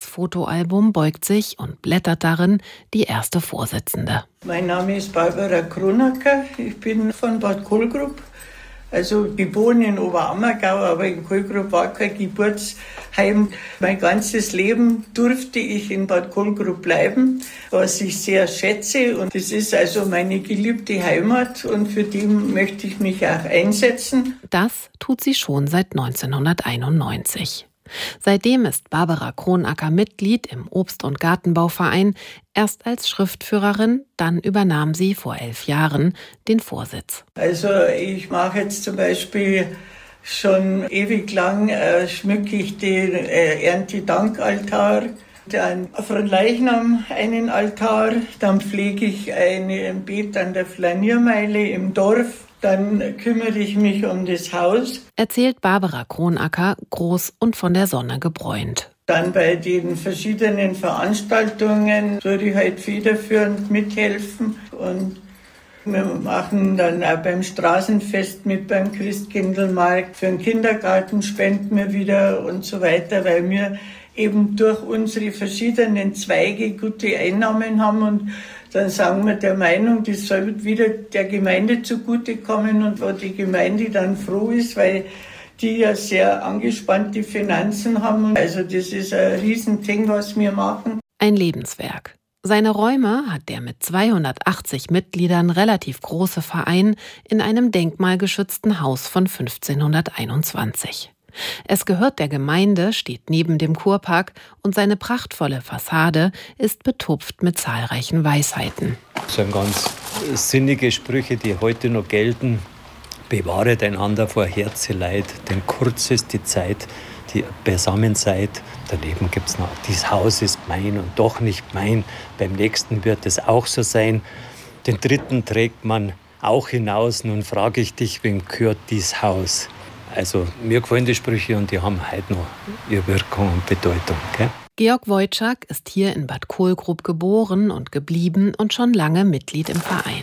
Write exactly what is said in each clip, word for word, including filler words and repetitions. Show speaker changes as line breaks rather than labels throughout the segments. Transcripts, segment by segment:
Fotoalbum beugt sich und blättert darin die erste Vorsitzende.
Mein Name ist Barbara Kronacker. Ich bin von Bad Kohlgrub. Also geboren in Oberammergau, aber in Kohlgrub war kein Geburtsheim. Mein ganzes Leben durfte ich in Bad Kohlgrub bleiben, was ich sehr schätze. Und es ist also meine geliebte Heimat und für die möchte ich mich auch einsetzen.
Das tut sie schon seit neunzehnhunderteinundneunzig. Seitdem ist Barbara Kronacker Mitglied im Obst- und Gartenbauverein, erst als Schriftführerin, dann übernahm sie vor elf Jahren den Vorsitz.
Also ich mache jetzt zum Beispiel schon ewig lang, äh, schmücke ich den äh, Erntedankaltar, dann von Leichnam einen Altar, dann pflege ich eine, ein Beet an der Flaniermeile im Dorf. Dann kümmere ich mich um das Haus.
Erzählt Barbara Kronacker, groß und von der Sonne gebräunt.
Dann bei den verschiedenen Veranstaltungen soll ich halt federführend mithelfen. Und wir machen dann auch beim Straßenfest mit, beim Christkindlmarkt. Für den Kindergarten spenden wir wieder und so weiter, weil wir eben durch unsere verschiedenen Zweige gute Einnahmen haben und dann sagen wir der Meinung, das soll wieder der Gemeinde zugutekommen und wo die Gemeinde dann froh ist, weil die ja sehr angespannte Finanzen haben. Also das ist ein Riesending, was wir machen.
Ein Lebenswerk. Seine Räume hat der mit zweihundertachtzig Mitgliedern relativ große Verein in einem denkmalgeschützten Haus von fünfzehnhunderteinundzwanzig. Es gehört der Gemeinde, steht neben dem Kurpark und seine prachtvolle Fassade ist betupft mit zahlreichen Weisheiten.
Das sind ganz sinnige Sprüche, die heute noch gelten. Bewahret einander vor Herzeleid, denn kurz ist die Zeit, die ihr beisammen seid. Daneben gibt es noch, dieses Haus ist mein und doch nicht mein. Beim nächsten wird es auch so sein. Den dritten trägt man auch hinaus. Nun frage ich dich, wem gehört dieses Haus? Also mir gefallen die Sprüche und die haben heute noch ihre Wirkung und Bedeutung. Gell?
Georg Wojczak ist hier in Bad Kohlgrub geboren und geblieben und schon lange Mitglied im Verein.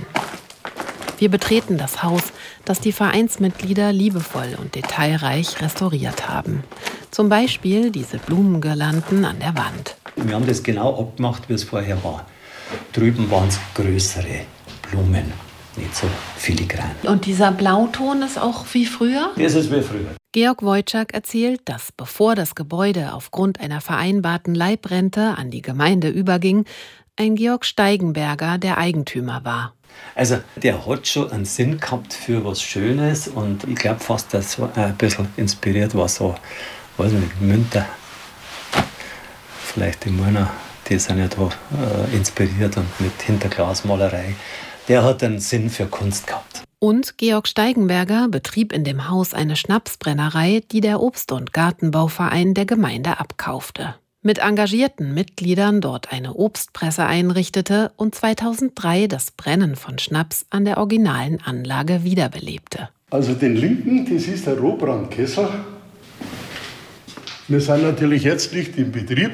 Wir betreten das Haus, das die Vereinsmitglieder liebevoll und detailreich restauriert haben. Zum Beispiel diese Blumengirlanden an der Wand.
Wir haben das genau abgemacht, wie es vorher war. Drüben waren es größere Blumen. Nicht so filigran.
Und dieser Blauton ist auch wie früher?
Das ist wie früher.
Georg Wojczak erzählt, dass bevor das Gebäude aufgrund einer vereinbarten Leibrente an die Gemeinde überging, ein Georg Steigenberger der Eigentümer war.
Also der hat schon einen Sinn gehabt für was Schönes und ich glaube fast, dass so ein bisschen inspiriert war, so, weiß nicht, Münter, vielleicht die Männer, die sind ja da äh, inspiriert und mit Hinterglasmalerei. Der hat einen Sinn für Kunst gehabt.
Und Georg Steigenberger betrieb in dem Haus eine Schnapsbrennerei, die der Obst- und Gartenbauverein der Gemeinde abkaufte. Mit engagierten Mitgliedern dort eine Obstpresse einrichtete und zweitausenddrei das Brennen von Schnaps an der originalen Anlage wiederbelebte.
Also den linken, das ist der Rohbrandkessel. Wir sind natürlich jetzt nicht im Betrieb.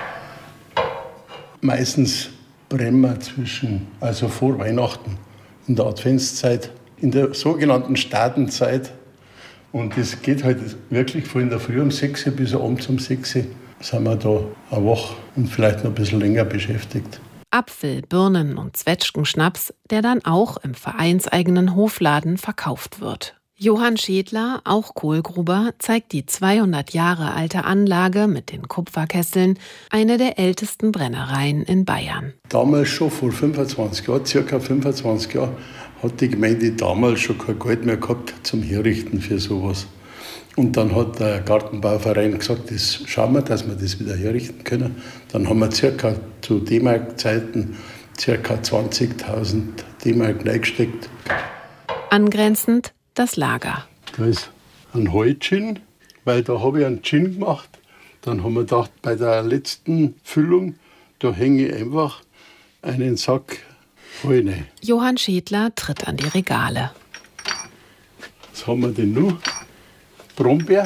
Meistens brennen wir zwischen, also vor Weihnachten, in der Adventszeit, in der sogenannten Stadenzeit. Und das geht halt wirklich von der Früh um sechs bis abends um sechs sind wir da eine Woche und vielleicht noch ein bisschen länger beschäftigt.
Apfel-, Birnen- und Zwetschgenschnaps, der dann auch im vereinseigenen Hofladen verkauft wird. Johann Schädler, auch Kohlgruber, zeigt die zweihundert Jahre alte Anlage mit den Kupferkesseln, eine der ältesten Brennereien in Bayern.
Damals schon, vor fünfundzwanzig Jahren, circa fünfundzwanzig Jahren, hat die Gemeinde damals schon kein Geld mehr gehabt zum Herrichten für sowas. Und dann hat der Gartenbauverein gesagt, das schauen wir, dass wir das wieder herrichten können. Dann haben wir circa zu D-Mark-Zeiten circa zwanzigtausend D-Mark reingesteckt.
Angrenzend das Lager.
Da ist ein Heu-Gin, weil da habe ich einen Gin gemacht. Dann haben wir gedacht, bei der letzten Füllung, da hänge ich einfach einen Sack Heu rein.
Johann Schädler tritt an die Regale.
Was haben wir denn noch? Brombeer.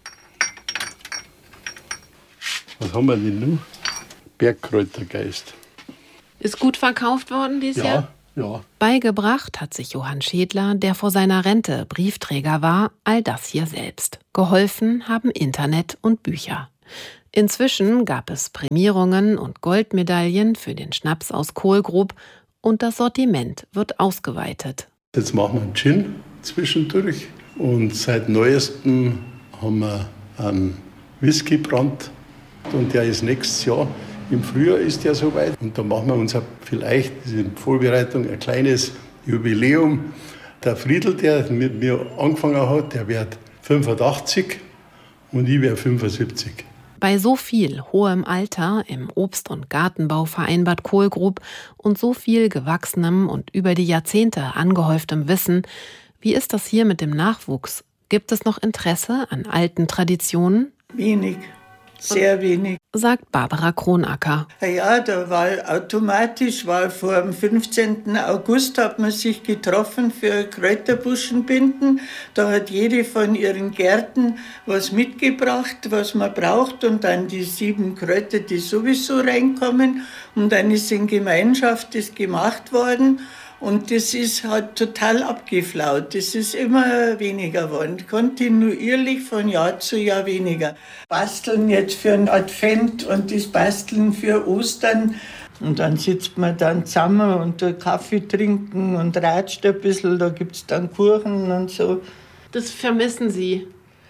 Was haben wir denn noch? Bergkräutergeist.
Ist gut verkauft worden dieses
ja,
Jahr?
Ja.
Beigebracht hat sich Johann Schädler, der vor seiner Rente Briefträger war, all das hier selbst. Geholfen haben Internet und Bücher. Inzwischen gab es Prämierungen und Goldmedaillen für den Schnaps aus Kohlgrub und das Sortiment wird ausgeweitet.
Jetzt machen wir einen Gin zwischendurch und seit Neuestem haben wir einen Whisky-Brand und der ist nächstes Jahr. Im Frühjahr ist der soweit und da machen wir uns vielleicht in Vorbereitung ein kleines Jubiläum. Der Friedl, der mit mir angefangen hat, der wird fünfundachtzig und ich werde fünfundsiebzig.
Bei so viel hohem Alter im Obst- und Gartenbauverein Bad Kohlgrub und so viel gewachsenem und über die Jahrzehnte angehäuftem Wissen, wie ist das hier mit dem Nachwuchs? Gibt es noch Interesse an alten Traditionen?
Wenig, sehr wenig.
Sagt Barbara Kronacker.
Ja, da war automatisch, war vor dem fünfzehnten August hat man sich getroffen für Kräuterbuschenbinden. Da hat jede von ihren Gärten was mitgebracht, was man braucht und dann die sieben Kräuter, die sowieso reinkommen. Und dann ist in Gemeinschaft das gemacht worden. Und das ist halt total abgeflaut. Das ist immer weniger geworden. Kontinuierlich von Jahr zu Jahr weniger. Basteln jetzt für einen Advent und das Basteln für Ostern. Und dann sitzt man dann zusammen und Kaffee trinken und ratscht ein bisschen. Da gibt es dann Kuchen und so.
Das vermissen Sie?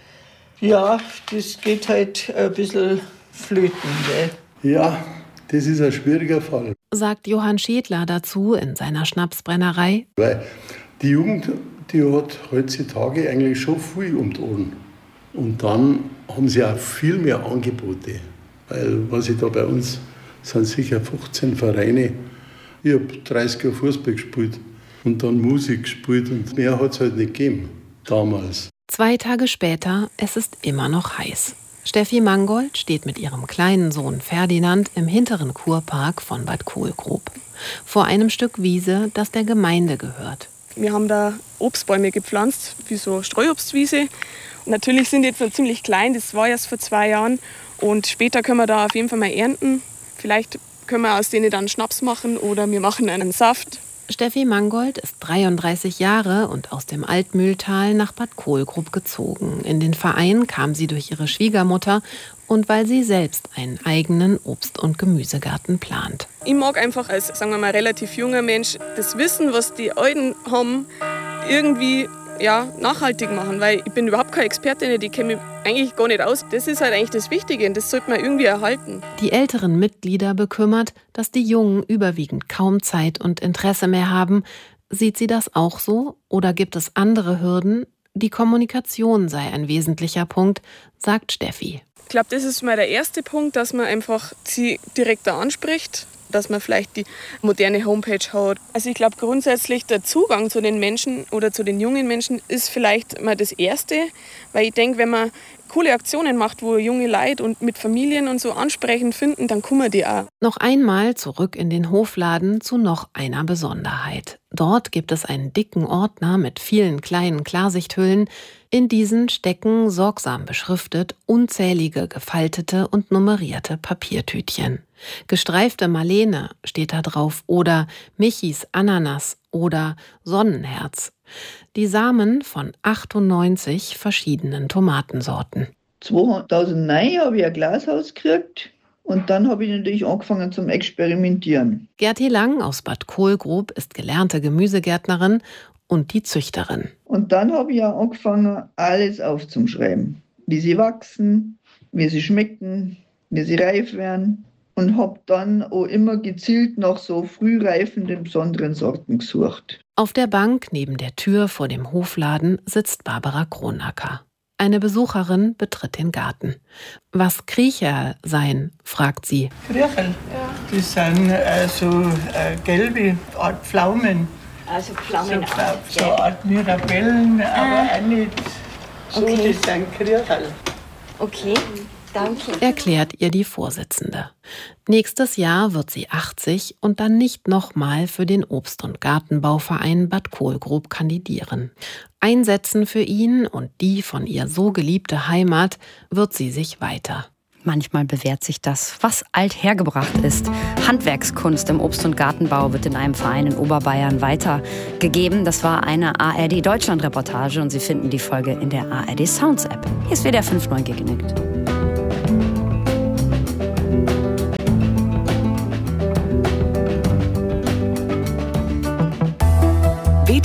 Ja, das geht halt ein bisschen flöten. Gell?
Ja, das ist ein schwieriger Fall.
Sagt Johann Schädler dazu in seiner Schnapsbrennerei.
Weil die Jugend, die hat heutzutage eigentlich schon viel um die Ohren. Und dann haben sie auch viel mehr Angebote. Weil, was ich da bei uns, sind sicher fünfzehn Vereine. Ich habe dreißig Jahre Fußball gespielt und dann Musik gespielt und mehr hat es halt nicht gegeben, damals.
Zwei Tage später, es ist immer noch heiß. Steffi Mangold steht mit ihrem kleinen Sohn Ferdinand im hinteren Kurpark von Bad Kohlgrub. Vor einem Stück Wiese, das der Gemeinde gehört.
Wir haben da Obstbäume gepflanzt, wie so Streuobstwiese. Und natürlich sind die jetzt noch ziemlich klein, das war erst vor zwei Jahren. Und später können wir da auf jeden Fall mal ernten. Vielleicht können wir aus denen dann Schnaps machen oder wir machen einen Saft.
Steffi Mangold ist dreiunddreißig Jahre und aus dem Altmühltal nach Bad Kohlgrub gezogen. In den Verein kam sie durch ihre Schwiegermutter und weil sie selbst einen eigenen Obst- und Gemüsegarten plant.
Ich mag einfach als, sagen wir mal, relativ junger Mensch das Wissen, was die Alten haben, irgendwie ja, nachhaltig machen, weil ich bin überhaupt keine Expertin, die kenne mich eigentlich gar nicht aus. Das ist halt eigentlich das Wichtige und das sollte man irgendwie erhalten.
Die älteren Mitglieder bekümmert, dass die Jungen überwiegend kaum Zeit und Interesse mehr haben. Sieht sie das auch so oder gibt es andere Hürden? Die Kommunikation sei ein wesentlicher Punkt, sagt Steffi.
Ich glaube, das ist mal der erste Punkt, dass man einfach sie direkt da anspricht, dass man vielleicht die moderne Homepage hat. Also ich glaube grundsätzlich der Zugang zu den Menschen oder zu den jungen Menschen ist vielleicht mal das Erste, weil ich denke, wenn man coole Aktionen macht, wo junge Leute und mit Familien und so ansprechend finden, dann kommen die auch.
Noch einmal zurück in den Hofladen zu noch einer Besonderheit. Dort gibt es einen dicken Ordner mit vielen kleinen Klarsichthüllen. In diesen stecken, sorgsam beschriftet, unzählige gefaltete und nummerierte Papiertütchen. Gestreifte Marlene steht da drauf oder Michis Ananas oder Sonnenherz. Die Samen von achtundneunzig verschiedenen Tomatensorten.
zweitausendneun habe ich ein Glashaus gekriegt und dann habe ich natürlich angefangen zum Experimentieren.
Gerti Lang aus Bad Kohlgrub ist gelernte Gemüsegärtnerin und die Züchterin.
Und dann habe ich ja angefangen, alles aufzuschreiben. Wie sie wachsen, wie sie schmecken, wie sie reif werden. Und habe dann auch immer gezielt nach so frühreifenden, besonderen Sorten gesucht.
Auf der Bank neben der Tür vor dem Hofladen sitzt Barbara Kronacker. Eine Besucherin betritt den Garten. Was Kriecherl seien, fragt sie.
Kriecherl? Ja. Das sind äh, so äh, gelbe Art Pflaumen.
Also Pflaumen.
So, äh, so eine Art Mirabellen, ah. aber auch nicht so, okay. Das sind Kriecherl.
Okay. Danke.
Erklärt ihr die Vorsitzende. Nächstes Jahr wird sie achtzig und dann nicht nochmal für den Obst- und Gartenbauverein Bad Kohlgrub kandidieren. Einsetzen für ihn und die von ihr so geliebte Heimat wird sie sich weiter.
Manchmal bewährt sich das, was althergebracht ist. Handwerkskunst im Obst- und Gartenbau wird in einem Verein in Oberbayern weitergegeben. Das war eine A R D-Deutschland-Reportage und Sie finden die Folge in der A R D Sounds-App. Hier ist W D R fünf neu gegenügt.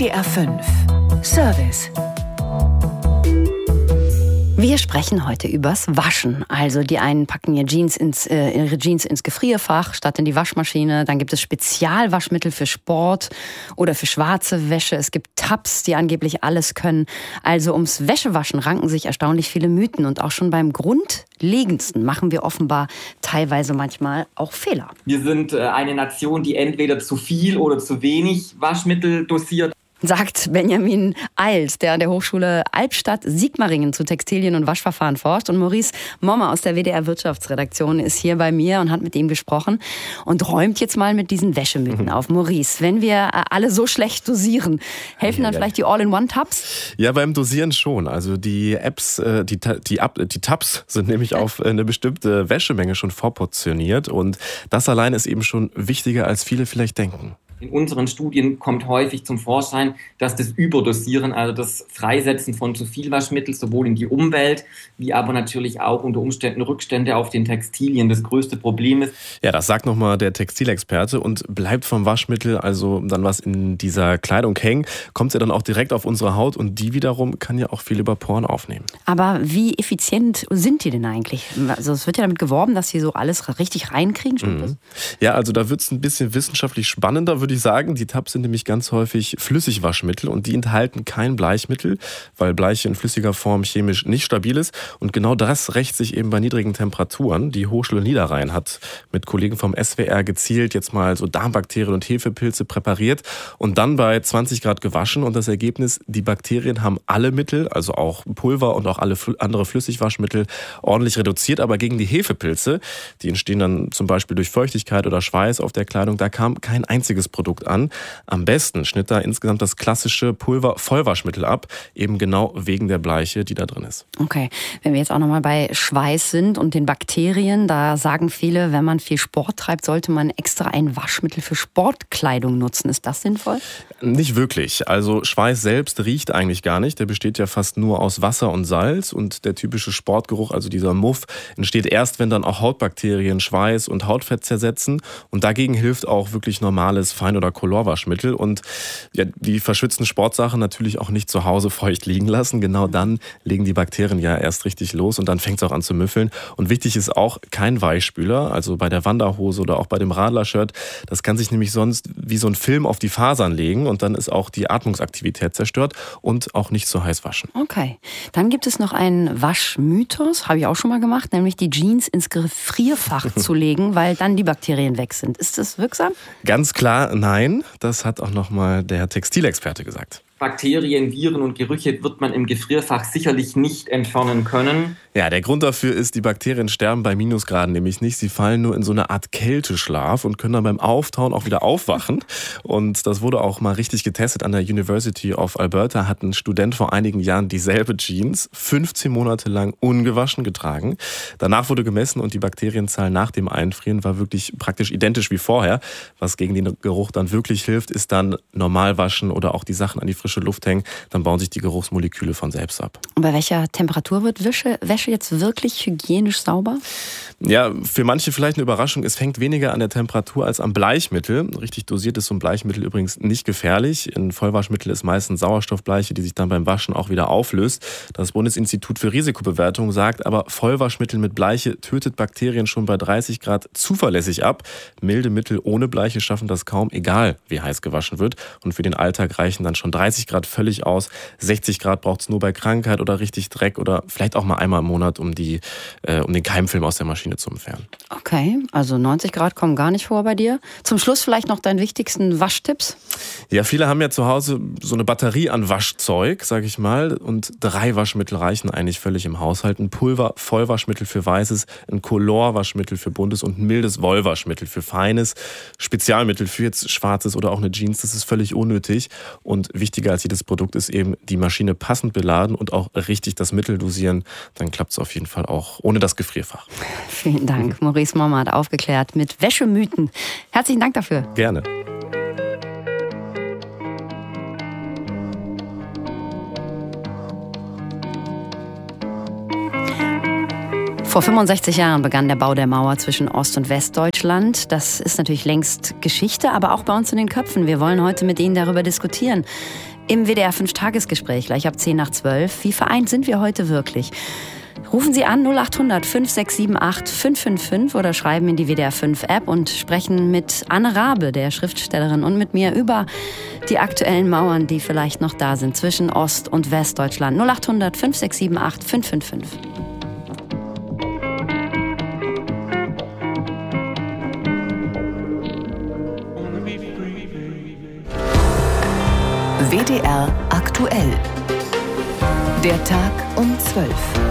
W D R fünf Service.
Wir sprechen heute übers Waschen. Also die einen packen ihr Jeans ins, äh, ihre Jeans ins Gefrierfach statt in die Waschmaschine. Dann gibt es Spezialwaschmittel für Sport oder für schwarze Wäsche. Es gibt Tabs, die angeblich alles können. Also ums Wäschewaschen ranken sich erstaunlich viele Mythen. Und auch schon beim Grundlegendsten machen wir offenbar teilweise manchmal auch Fehler.
Wir sind eine Nation, die entweder zu viel oder zu wenig Waschmittel dosiert.
Sagt Benjamin Eils, der an der Hochschule Albstadt-Sigmaringen zu Textilien und Waschverfahren forscht. Und Maurice Mommer aus der W D R-Wirtschaftsredaktion ist hier bei mir und hat mit ihm gesprochen und räumt jetzt mal mit diesen Wäschemythen auf. Maurice, wenn wir alle so schlecht dosieren, helfen dann vielleicht die All-in-One-Tabs?
Ja, beim Dosieren schon. Also die Apps, die, die, die Tabs sind nämlich auf eine bestimmte Wäschemenge schon vorportioniert. Und das allein ist eben schon wichtiger, als viele vielleicht denken.
In unseren Studien kommt häufig zum Vorschein, dass das Überdosieren, also das Freisetzen von zu viel Waschmittel, sowohl in die Umwelt, wie aber natürlich auch unter Umständen Rückstände auf den Textilien das größte Problem ist.
Ja, das sagt nochmal der Textilexperte. Und bleibt vom Waschmittel also dann was in dieser Kleidung hängen, kommt es ja dann auch direkt auf unsere Haut und die wiederum kann ja auch viel über Poren aufnehmen.
Aber wie effizient sind die denn eigentlich? Also es wird ja damit geworben, dass sie so alles richtig reinkriegen, stimmt das?
Mhm. Ja, also da wird es ein bisschen wissenschaftlich spannender, würde ich sagen. Die Tabs sind nämlich ganz häufig Flüssigwaschmittel und die enthalten kein Bleichmittel, weil Bleich in flüssiger Form chemisch nicht stabil ist. Und genau das rächt sich eben bei niedrigen Temperaturen. Die Hochschule Niederrhein hat mit Kollegen vom S W R gezielt jetzt mal so Darmbakterien und Hefepilze präpariert und dann bei zwanzig Grad gewaschen. Und das Ergebnis, die Bakterien haben alle Mittel, also auch Pulver und auch alle andere Flüssigwaschmittel ordentlich reduziert. Aber gegen die Hefepilze, die entstehen dann zum Beispiel durch Feuchtigkeit oder Schweiß auf der Kleidung, da kam kein einziges Produkt an. Am besten schnitt da insgesamt das klassische Pulver-Vollwaschmittel ab, eben genau wegen der Bleiche, die da drin ist.
Okay, wenn wir jetzt auch nochmal bei Schweiß sind und den Bakterien, da sagen viele, wenn man viel Sport treibt, sollte man extra ein Waschmittel für Sportkleidung nutzen. Ist das sinnvoll?
Nicht wirklich. Also Schweiß selbst riecht eigentlich gar nicht. Der besteht ja fast nur aus Wasser und Salz und der typische Sportgeruch, also dieser Muff, entsteht erst, wenn dann auch Hautbakterien Schweiß und Hautfett zersetzen und dagegen hilft auch wirklich normales Fein- oder Colorwaschmittel und ja, die verschwitzten Sportsachen natürlich auch nicht zu Hause feucht liegen lassen. Genau dann legen die Bakterien ja erst richtig los und dann fängt es auch an zu müffeln. Und wichtig ist auch kein Weichspüler, also bei der Wanderhose oder auch bei dem Radlershirt. Das kann sich nämlich sonst wie so ein Film auf die Fasern legen und dann ist auch die Atmungsaktivität zerstört und auch nicht so heiß waschen.
Okay, dann gibt es noch einen Waschmythos, habe ich auch schon mal gemacht, nämlich die Jeans ins Gefrierfach zu legen, weil dann die Bakterien weg sind. Ist das wirksam?
Ganz klar, nein. Das hat auch nochmal der Textilexperte gesagt.
Bakterien, Viren und Gerüche wird man im Gefrierfach sicherlich nicht entfernen können.
Ja, der Grund dafür ist, die Bakterien sterben bei Minusgraden nämlich nicht. Sie fallen nur in so eine Art Kälteschlaf und können dann beim Auftauen auch wieder aufwachen. Und das wurde auch mal richtig getestet an der University of Alberta. Hat ein Student vor einigen Jahren dieselbe Jeans fünfzehn Monate lang ungewaschen getragen. Danach wurde gemessen und die Bakterienzahl nach dem Einfrieren war wirklich praktisch identisch wie vorher. Was gegen den Geruch dann wirklich hilft, ist dann normal waschen oder auch die Sachen an die frische Luft hängen. Dann bauen sich die Geruchsmoleküle von selbst ab.
Und bei welcher Temperatur wird Wäsche, Wäsche jetzt wirklich hygienisch sauber?
Ja, für manche vielleicht eine Überraschung. Es fängt weniger an der Temperatur als am Bleichmittel. Richtig dosiert ist so ein Bleichmittel übrigens nicht gefährlich. In Vollwaschmittel ist meistens Sauerstoffbleiche, die sich dann beim Waschen auch wieder auflöst. Das Bundesinstitut für Risikobewertung sagt aber, Vollwaschmittel mit Bleiche tötet Bakterien schon bei dreißig Grad zuverlässig ab. Milde Mittel ohne Bleiche schaffen das kaum, egal wie heiß gewaschen wird. Und für den Alltag reichen dann schon dreißig Grad völlig aus. sechzig Grad braucht es nur bei Krankheit oder richtig Dreck oder vielleicht auch mal einmal im Monat, um, die, äh, um den Keimfilm aus der Maschine zu entfernen.
Okay, also neunzig Grad kommen gar nicht vor bei dir. Zum Schluss vielleicht noch deinen wichtigsten Waschtipps?
Ja, viele haben ja zu Hause so eine Batterie an Waschzeug, sage ich mal. Und drei Waschmittel reichen eigentlich völlig im Haushalt. Ein Pulver-Vollwaschmittel für Weißes, ein Color-Waschmittel für Buntes und ein mildes Wollwaschmittel für Feines. Spezialmittel für jetzt Schwarzes oder auch eine Jeans, das ist völlig unnötig. Und wichtiger als jedes Produkt ist eben die Maschine passend beladen und auch richtig das Mittel dosieren. Dann klappt es auf jeden Fall auch ohne das Gefrierfach.
Vielen Dank. Maurice Mommer hat aufgeklärt mit Wäschemythen. Herzlichen Dank dafür.
Gerne.
Vor fünfundsechzig Jahren begann der Bau der Mauer zwischen Ost- und Westdeutschland. Das ist natürlich längst Geschichte, aber auch bei uns in den Köpfen. Wir wollen heute mit Ihnen darüber diskutieren. im W D R fünf Tagesgespräch, gleich ab zehn nach zwölf. Wie vereint sind wir heute wirklich? Rufen Sie an null acht hundert fünf sechs sieben acht fünf fünf fünf oder schreiben in die W D R fünf App und sprechen mit Anne Rabe, der Schriftstellerin, und mit mir über die aktuellen Mauern, die vielleicht noch da sind zwischen Ost- und Westdeutschland. null acht hundert fünf sechs sieben acht fünf fünf fünf.
W D R aktuell. Der Tag um zwölf.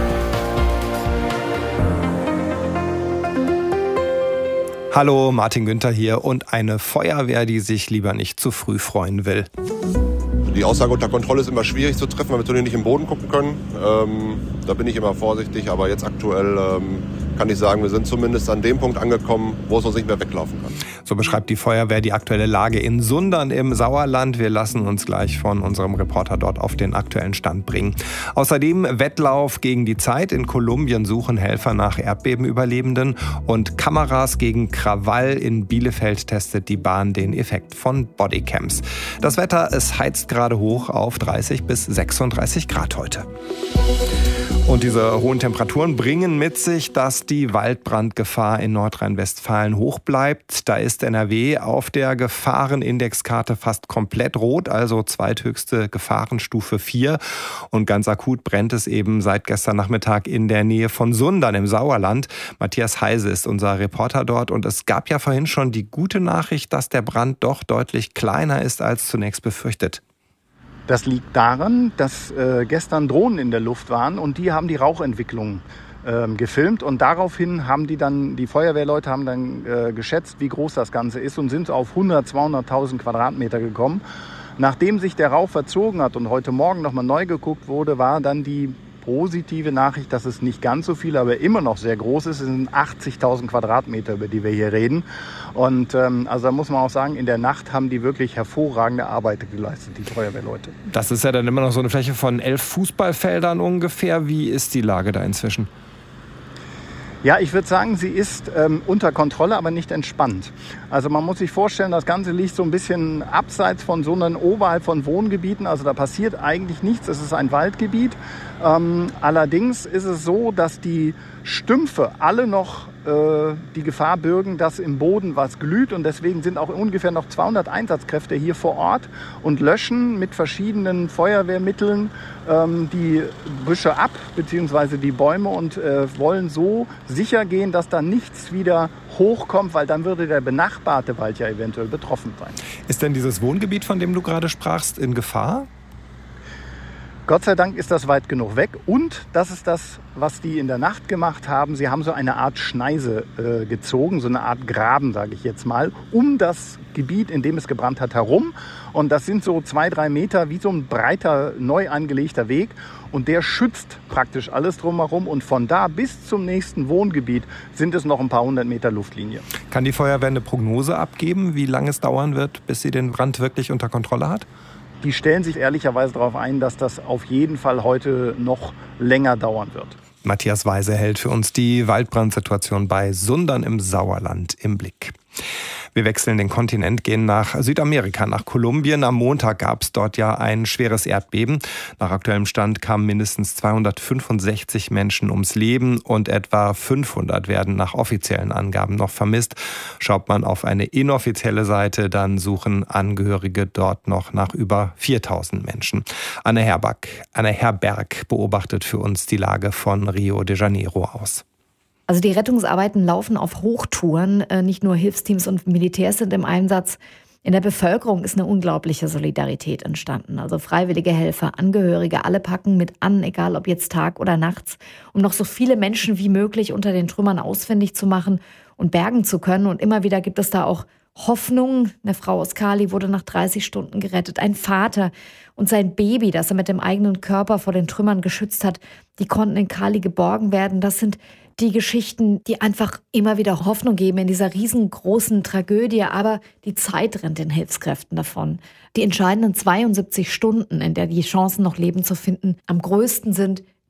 Hallo, Martin Günther hier und eine Feuerwehr, die sich lieber nicht zu früh freuen will.
Die Aussage unter Kontrolle ist immer schwierig zu treffen, weil wir zu denen nicht im Boden gucken können. Ähm, da bin ich immer vorsichtig, aber jetzt aktuell ähm, kann ich sagen, wir sind zumindest an dem Punkt angekommen, wo es uns nicht mehr weglaufen kann.
So beschreibt die Feuerwehr die aktuelle Lage in Sundern im Sauerland. Wir lassen uns gleich von unserem Reporter dort auf den aktuellen Stand bringen. Außerdem Wettlauf gegen die Zeit. In Kolumbien suchen Helfer nach Erdbebenüberlebenden. Und Kameras gegen Krawall. In Bielefeld testet die Bahn den Effekt von Bodycams. Das Wetter, es heizt gerade hoch auf dreißig bis sechsunddreißig Grad heute. Und diese hohen Temperaturen bringen mit sich, dass die Waldbrandgefahr in Nordrhein-Westfalen hoch bleibt. Da ist N R W auf der Gefahrenindexkarte fast komplett rot, also zweithöchste Gefahrenstufe vier. Und ganz akut brennt es eben seit gestern Nachmittag in der Nähe von Sundern im Sauerland. Matthias Heise ist unser Reporter dort. Und es gab ja vorhin schon die gute Nachricht, dass der Brand doch deutlich kleiner ist als zunächst befürchtet.
Das liegt daran, dass äh, gestern Drohnen in der Luft waren und die haben die Rauchentwicklung äh, gefilmt und daraufhin haben die dann, die Feuerwehrleute haben dann äh, geschätzt, wie groß das Ganze ist und sind auf hundert, zweihunderttausend Quadratmeter gekommen. Nachdem sich der Rauch verzogen hat und heute Morgen nochmal neu geguckt wurde, war dann die positive Nachricht, dass es nicht ganz so viel, aber immer noch sehr groß ist. Es sind achtzigtausend Quadratmeter, über die wir hier reden. Und ähm, also da muss man auch sagen, in der Nacht haben die wirklich hervorragende Arbeit geleistet, die Feuerwehrleute.
Das ist ja dann immer noch so eine Fläche von elf Fußballfeldern ungefähr. Wie ist die Lage da inzwischen?
Ja, ich würde sagen, sie ist ähm, unter Kontrolle, aber nicht entspannt. Also man muss sich vorstellen, das Ganze liegt so ein bisschen abseits von Sundern, oberhalb von Wohngebieten. Also da passiert eigentlich nichts. Es ist ein Waldgebiet. Ähm, allerdings ist es so, dass die Stümpfe alle noch äh, die Gefahr bürgen, dass im Boden was glüht. Und deswegen sind auch ungefähr noch zweihundert Einsatzkräfte hier vor Ort und löschen mit verschiedenen Feuerwehrmitteln ähm, die Büsche ab, beziehungsweise die Bäume und äh, wollen so sicher gehen, dass da nichts wieder hochkommt, weil dann würde der benachbarte Wald ja eventuell betroffen sein.
Ist denn dieses Wohngebiet, von dem du gerade sprachst, in Gefahr?
Gott sei Dank ist das weit genug weg und das ist das, was die in der Nacht gemacht haben. Sie haben so eine Art Schneise äh, gezogen, so eine Art Graben, sage ich jetzt mal, um das Gebiet, in dem es gebrannt hat, herum. Und das sind so zwei, drei Meter wie so ein breiter, neu angelegter Weg. Und der schützt praktisch alles drumherum. Und von da bis zum nächsten Wohngebiet sind es noch ein paar hundert Meter Luftlinie.
Kann die Feuerwehr eine Prognose abgeben, wie lange es dauern wird, bis sie den Brand wirklich unter Kontrolle hat?
Die stellen sich ehrlicherweise darauf ein, dass das auf jeden Fall heute noch länger dauern wird.
Matthias Weise hält für uns die Waldbrandsituation bei Sundern im Sauerland im Blick. Wir wechseln den Kontinent, gehen nach Südamerika, nach Kolumbien. Am Montag gab es dort ja ein schweres Erdbeben. Nach aktuellem Stand kamen mindestens zweihundertfünfundsechzig Menschen ums Leben und etwa fünfhundert werden nach offiziellen Angaben noch vermisst. Schaut man auf eine inoffizielle Seite, dann suchen Angehörige dort noch nach über viertausend Menschen. Anne Herberg, Anne Herberg beobachtet für uns die Lage von Rio de Janeiro aus.
Also die Rettungsarbeiten laufen auf Hochtouren. Nicht nur Hilfsteams und Militärs sind im Einsatz. In der Bevölkerung ist eine unglaubliche Solidarität entstanden. Also freiwillige Helfer, Angehörige, alle packen mit an, egal ob jetzt Tag oder nachts, um noch so viele Menschen wie möglich unter den Trümmern ausfindig zu machen und bergen zu können. Und immer wieder gibt es da auch Hoffnung. Eine Frau aus Cali wurde nach dreißig Stunden gerettet. Ein Vater und sein Baby, das er mit dem eigenen Körper vor den Trümmern geschützt hat, die konnten in Cali geborgen werden. Das sind die Geschichten, die einfach immer wieder Hoffnung geben in dieser riesengroßen Tragödie. Aber die Zeit rennt den Hilfskräften davon. Die entscheidenden zweiundsiebzig Stunden, in der die Chancen, noch Leben zu finden, am größten sind,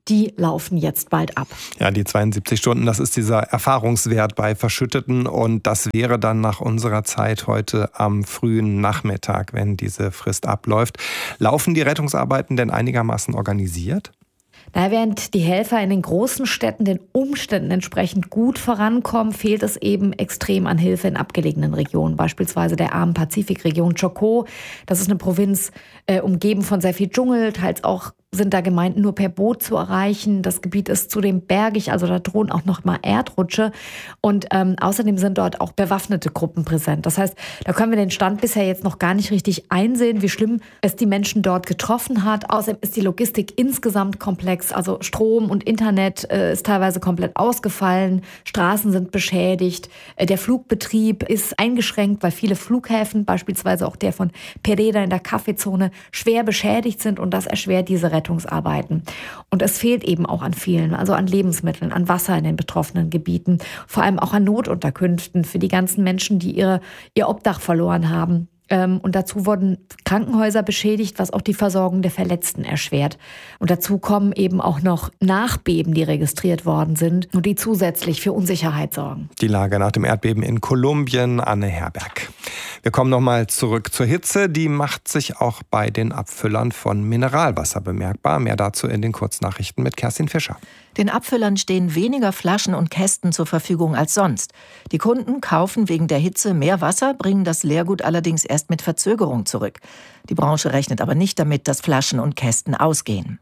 die laufen jetzt bald ab.
Ja, die zweiundsiebzig Stunden, das ist dieser Erfahrungswert bei Verschütteten und das wäre dann nach unserer Zeit heute am frühen Nachmittag, wenn diese Frist abläuft. Laufen die Rettungsarbeiten denn einigermaßen organisiert?
Da während die Helfer in den großen Städten den Umständen entsprechend gut vorankommen, fehlt es eben extrem an Hilfe in abgelegenen Regionen, beispielsweise der armen Pazifikregion Chocó. Das ist eine Provinz äh, umgeben von sehr viel Dschungel, teils auch sind da Gemeinden nur per Boot zu erreichen. Das Gebiet ist zudem bergig, also da drohen auch noch mal Erdrutsche. Und ähm, außerdem sind dort auch bewaffnete Gruppen präsent. Das heißt, da können wir den Stand bisher jetzt noch gar nicht richtig einsehen, wie schlimm es die Menschen dort getroffen hat. Außerdem ist die Logistik insgesamt komplex. Also Strom und Internet äh, ist teilweise komplett ausgefallen. Straßen sind beschädigt. Äh, der Flugbetrieb ist eingeschränkt, weil viele Flughäfen, beispielsweise auch der von Pereira in der Kaffeezone, schwer beschädigt sind. Und das erschwert diese Rettungsarbeiten. Und es fehlt eben auch an vielen, also an Lebensmitteln, an Wasser in den betroffenen Gebieten, vor allem auch an Notunterkünften für die ganzen Menschen, die ihre, ihr Obdach verloren haben. Und dazu wurden Krankenhäuser beschädigt, was auch die Versorgung der Verletzten erschwert. Und dazu kommen eben auch noch Nachbeben, die registriert worden sind und die zusätzlich für Unsicherheit sorgen.
Die Lage nach dem Erdbeben in Kolumbien, Anne Herberg. Wir kommen nochmal zurück zur Hitze. Die macht sich auch bei den Abfüllern von Mineralwasser bemerkbar. Mehr dazu in den Kurznachrichten mit Kerstin Fischer.
Den Abfüllern stehen weniger Flaschen und Kästen zur Verfügung als sonst. Die Kunden kaufen wegen der Hitze mehr Wasser, bringen das Leergut allerdings erst mit Verzögerung zurück. Die Branche rechnet aber nicht damit, dass Flaschen und Kästen ausgehen.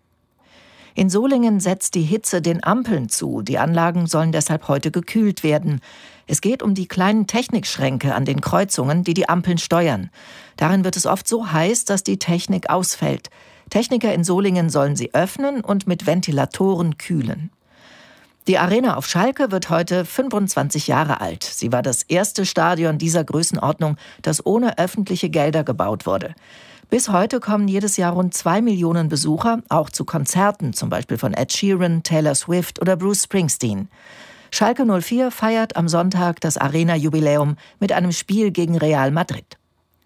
In Solingen setzt die Hitze den Ampeln zu. Die Anlagen sollen deshalb heute gekühlt werden. Es geht um die kleinen Technikschränke an den Kreuzungen, die die Ampeln steuern. Darin wird es oft so heiß, dass die Technik ausfällt. Techniker in Solingen sollen sie öffnen und mit Ventilatoren kühlen. Die Arena auf Schalke wird heute fünfundzwanzig Jahre alt. Sie war das erste Stadion dieser Größenordnung, das ohne öffentliche Gelder gebaut wurde. Bis heute kommen jedes Jahr rund zwei Millionen Besucher, auch zu Konzerten, zum Beispiel von Ed Sheeran, Taylor Swift oder Bruce Springsteen. Schalke null vier feiert am Sonntag das Arena-Jubiläum mit einem Spiel gegen Real Madrid.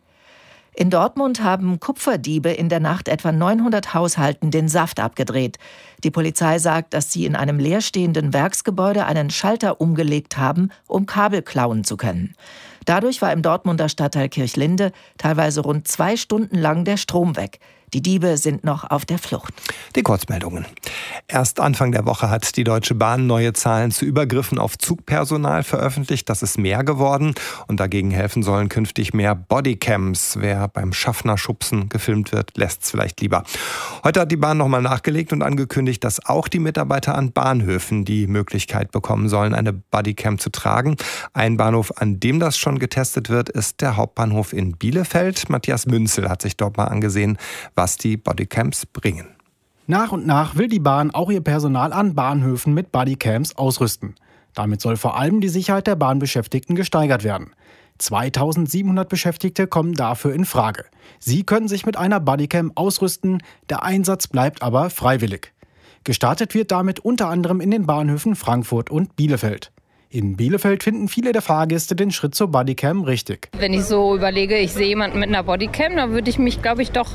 In Dortmund haben Kupferdiebe in der Nacht etwa neunhundert Haushalten den Saft abgedreht. Die Polizei sagt, dass sie in einem leerstehenden Werksgebäude einen Schalter umgelegt haben, um Kabel klauen zu können. Dadurch war im Dortmunder Stadtteil Kirchlinde teilweise rund zwei Stunden lang der Strom weg. Die Diebe sind noch auf der Flucht.
Die Kurzmeldungen. Erst Anfang der Woche hat die Deutsche Bahn neue Zahlen zu Übergriffen auf Zugpersonal veröffentlicht. Das ist mehr geworden und dagegen helfen sollen künftig mehr Bodycams. Wer beim Schaffnerschubsen gefilmt wird, lässt es vielleicht lieber. Heute hat die Bahn nochmal nachgelegt und angekündigt, dass auch die Mitarbeiter an Bahnhöfen die Möglichkeit bekommen sollen, eine Bodycam zu tragen. Ein Bahnhof, an dem das schon getestet wird, ist der Hauptbahnhof in Bielefeld. Matthias Münzel hat sich dort mal angesehen, was die Bodycams bringen.
Nach und nach will die Bahn auch ihr Personal an Bahnhöfen mit Bodycams ausrüsten. Damit soll vor allem die Sicherheit der Bahnbeschäftigten gesteigert werden. zweitausendsiebenhundert Beschäftigte kommen dafür in Frage. Sie können sich mit einer Bodycam ausrüsten, der Einsatz bleibt aber freiwillig. Gestartet wird damit unter anderem in den Bahnhöfen Frankfurt und Bielefeld. In Bielefeld finden viele der Fahrgäste den Schritt zur Bodycam richtig.
Wenn ich so überlege, ich sehe jemanden mit einer Bodycam, dann würde ich mich, glaube ich, doch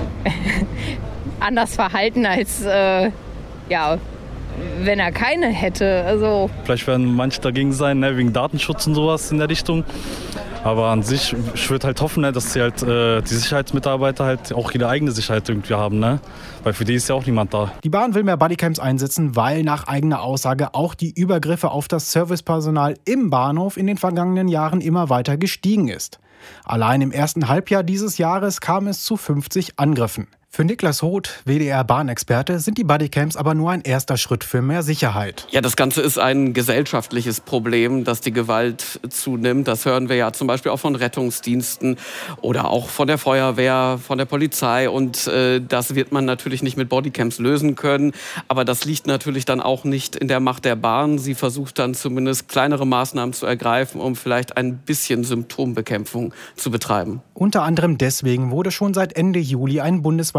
anders verhalten als äh, ja, wenn er keine hätte. Also
vielleicht werden manche dagegen sein, ne, wegen Datenschutz und sowas in der Richtung. Aber an sich, ich würde halt hoffen, ne, dass sie halt, äh, die Sicherheitsmitarbeiter halt auch ihre eigene Sicherheit irgendwie haben. Ne? Weil für die ist ja auch niemand da.
Die Bahn will mehr Bodycams einsetzen, weil nach eigener Aussage auch die Übergriffe auf das Servicepersonal im Bahnhof in den vergangenen Jahren immer weiter gestiegen ist. Allein im ersten Halbjahr dieses Jahres kam es zu fünfzig Angriffen. Für Niklas Roth, W D R-Bahnexperte, sind die Bodycams aber nur ein erster Schritt für mehr Sicherheit.
Ja, das Ganze ist ein gesellschaftliches Problem, dass die Gewalt zunimmt. Das hören wir ja zum Beispiel auch von Rettungsdiensten oder auch von der Feuerwehr, von der Polizei. Und äh, das wird man natürlich nicht mit Bodycams lösen können. Aber das liegt natürlich dann auch nicht in der Macht der Bahn. Sie versucht dann zumindest kleinere Maßnahmen zu ergreifen, um vielleicht ein bisschen Symptombekämpfung zu betreiben.
Unter anderem deswegen wurde schon seit Ende Juli ein bundesweit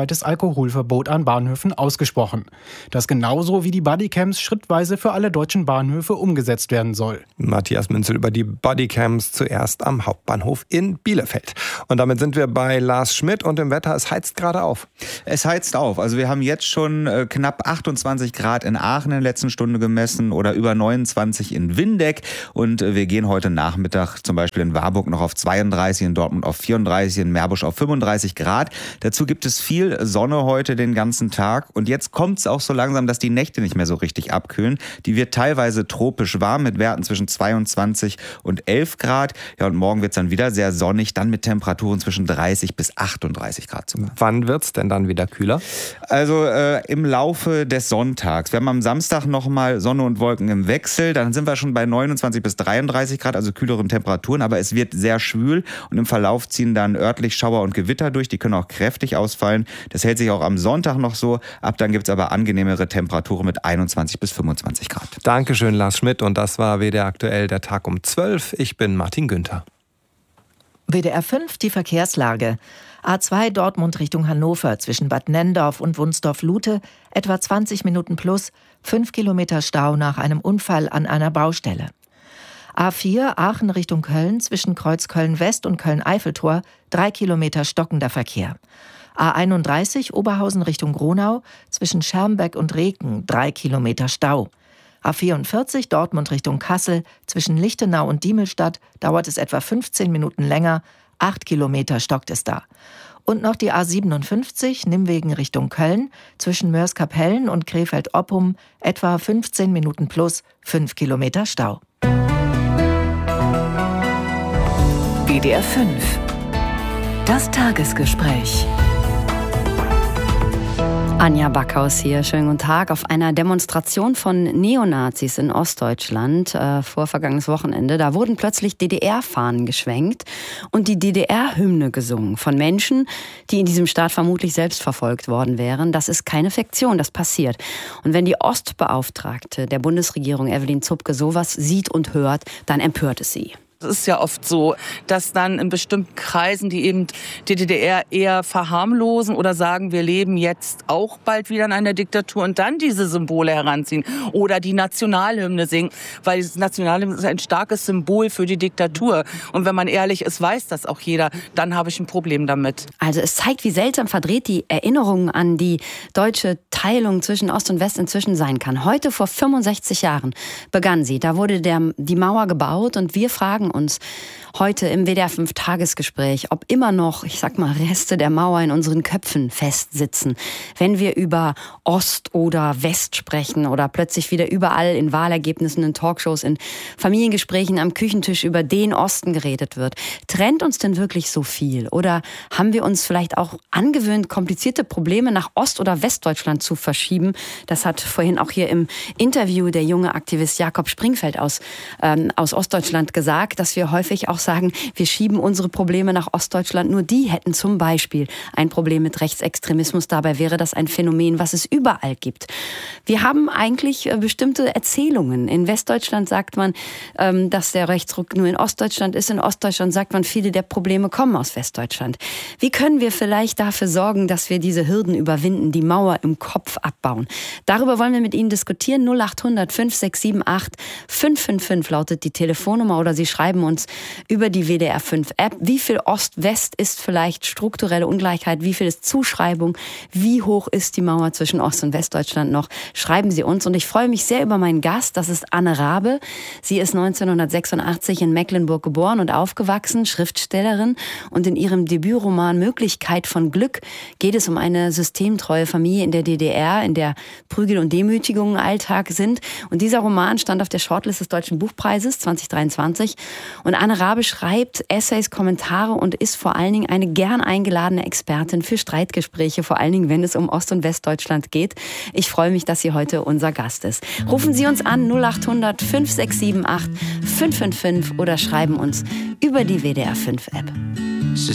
bundesweites Alkoholverbot an Bahnhöfen ausgesprochen. Das genauso wie die Bodycams schrittweise für alle deutschen Bahnhöfe umgesetzt werden soll.
Matthias Münzel über die Bodycams zuerst am Hauptbahnhof in Bielefeld. Und damit sind wir bei Lars Schmidt und im Wetter, es heizt gerade auf.
Es heizt auf. Also wir haben jetzt schon äh, knapp achtundzwanzig Grad in Aachen in der letzten Stunde gemessen oder über neunundzwanzig in Windeck. Und äh, wir gehen heute Nachmittag zum Beispiel in Warburg noch auf zweiunddreißig, in Dortmund auf vierunddreißig, in Meerbusch auf fünfunddreißig Grad. Dazu gibt es viel Sonne heute den ganzen Tag. Und jetzt kommt es auch so langsam, dass die Nächte nicht mehr so richtig abkühlen. Die wird teilweise tropisch warm mit Werten zwischen zweiundzwanzig und elf Grad. Ja, und morgen wird es dann wieder sehr sonnig, dann mit Temperaturen zwischen dreißig bis achtunddreißig Grad sogar.
Wann wird es denn dann wieder kühler?
Also äh, im Laufe des Sonntags. Wir haben am Samstag nochmal Sonne und Wolken im Wechsel. Dann sind wir schon bei neunundzwanzig bis dreiunddreißig Grad, also kühleren Temperaturen. Aber es wird sehr schwül und im Verlauf ziehen dann örtlich Schauer und Gewitter durch. Die können auch kräftig ausfallen. Das hält sich auch am Sonntag noch so. Ab dann gibt es aber angenehmere Temperaturen mit einundzwanzig bis fünfundzwanzig Grad.
Dankeschön, Lars Schmidt. Und das war W D R aktuell, der Tag um zwölf. Ich bin Martin Günther.
W D R fünf, die Verkehrslage. A zwei Dortmund Richtung Hannover zwischen Bad Nenndorf und Wunsdorf-Lute, etwa zwanzig Minuten plus, fünf Kilometer Stau nach einem Unfall an einer Baustelle. A vier Aachen Richtung Köln zwischen Kreuzköln West und Köln-Eiffeltor, drei Kilometer stockender Verkehr. A einunddreißig Oberhausen Richtung Gronau zwischen Schermbeck und Reken, drei Kilometer Stau. A vierundvierzig Dortmund Richtung Kassel zwischen Lichtenau und Diemelstadt dauert es etwa fünfzehn Minuten länger, acht Kilometer stockt es da. Und noch die A siebenundfünfzig Nimwegen Richtung Köln zwischen Mörs-Kapellen und Krefeld-Oppum, etwa fünfzehn Minuten plus, fünf Kilometer Stau.
W D R fünf. Das Tagesgespräch.
Anja Backhaus hier, schönen guten Tag. Auf einer Demonstration von Neonazis in Ostdeutschland äh, vor vergangenes Wochenende, da wurden plötzlich D D R-Fahnen geschwenkt und die D D R-Hymne gesungen von Menschen, die in diesem Staat vermutlich selbst verfolgt worden wären. Das ist keine Fiktion, das passiert. Und wenn die Ostbeauftragte der Bundesregierung, Evelyn Zupke, sowas sieht und hört, dann empört es sie.
Es ist ja oft so, dass dann in bestimmten Kreisen, die eben die D D R eher verharmlosen oder sagen, wir leben jetzt auch bald wieder in einer Diktatur und dann diese Symbole heranziehen oder die Nationalhymne singen, weil das Nationalhymne ist ein starkes Symbol für die Diktatur. Und wenn man ehrlich ist, weiß das auch jeder, dann habe ich ein Problem damit.
Also es zeigt, wie seltsam verdreht die Erinnerung an die deutsche Teilung zwischen Ost und West inzwischen sein kann. Heute vor fünfundsechzig Jahren begann sie. Da wurde der, die Mauer gebaut und wir fragen uns heute im W D R fünf Tagesgespräch, ob immer noch, ich sag mal, Reste der Mauer in unseren Köpfen festsitzen, wenn wir über Ost oder West sprechen oder plötzlich wieder überall in Wahlergebnissen, in Talkshows, in Familiengesprächen am Küchentisch über den Osten geredet wird. Trennt uns denn wirklich so viel? Oder haben wir uns vielleicht auch angewöhnt, komplizierte Probleme nach Ost- oder Westdeutschland zu verschieben? Das hat vorhin auch hier im Interview der junge Aktivist Jakob Springfeld aus, ähm, aus Ostdeutschland gesagt, dass wir häufig auch sagen, wir schieben unsere Probleme nach Ostdeutschland. Nur die hätten zum Beispiel ein Problem mit Rechtsextremismus. Dabei wäre das ein Phänomen, was es überall gibt. Wir haben eigentlich bestimmte Erzählungen. In Westdeutschland sagt man, dass der Rechtsruck nur in Ostdeutschland ist. In Ostdeutschland sagt man, viele der Probleme kommen aus Westdeutschland. Wie können wir vielleicht dafür sorgen, dass wir diese Hürden überwinden, die Mauer im Kopf abbauen? Darüber wollen wir mit Ihnen diskutieren. null achthundert fünf sechs sieben acht fünf fünf fünf lautet die Telefonnummer oder Sie schreiben uns über die W D R fünf App. Wie viel Ost-West ist vielleicht strukturelle Ungleichheit? Wie viel ist Zuschreibung? Wie hoch ist die Mauer zwischen Ost- und Westdeutschland noch? Schreiben Sie uns. Und ich freue mich sehr über meinen Gast. Das ist Anne Rabe. Sie ist neunzehnhundertsechsundachtzig in Mecklenburg geboren und aufgewachsen, Schriftstellerin. Und in ihrem Debütroman Möglichkeit von Glück geht es um eine systemtreue Familie in der D D R, in der Prügel und Demütigungen Alltag sind. Und dieser Roman stand auf der Shortlist des Deutschen Buchpreises zwanzig dreiundzwanzig. Und Anne Rabe schreibt Essays, Kommentare und ist vor allen Dingen eine gern eingeladene Expertin für Streitgespräche, vor allen Dingen, wenn es um Ost- und Westdeutschland geht. Ich freue mich, dass sie heute unser Gast ist. Rufen Sie uns an null achthundert fünf sechs sieben acht fünf fünf fünf oder schreiben uns über die W D R fünf App.